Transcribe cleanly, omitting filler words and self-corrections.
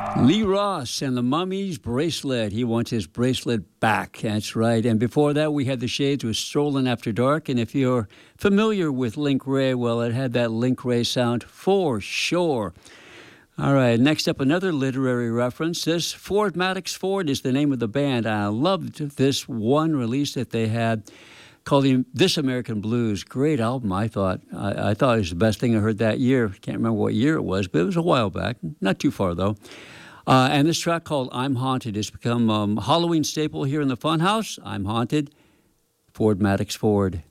Lee Ross and the Mummy's Bracelet. He wants his bracelet back. That's right. And before that, we had the Shades with Strolling After Dark. And if you're familiar with Link Wray, well, it had that Link Wray sound for sure. All right, next up, another literary reference. This Ford Madox Ford is the name of the band. I loved this one release that they had called This American Blues. Great album, I thought. I thought it was the best thing I heard that year. Can't remember what year it was, but it was a while back. Not too far, though. And this track called I'm Haunted has become a Halloween staple here in the Funhouse. I'm Haunted, Ford Madox Ford.